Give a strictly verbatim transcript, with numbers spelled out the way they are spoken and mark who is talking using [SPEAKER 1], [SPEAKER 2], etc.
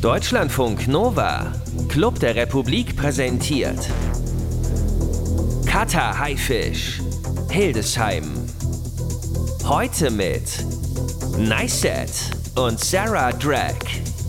[SPEAKER 1] Deutschlandfunk Nova, Club der Republik präsentiert Cutter Haifisch, Hildesheim. Heute mit Niceset und Sarah Drag.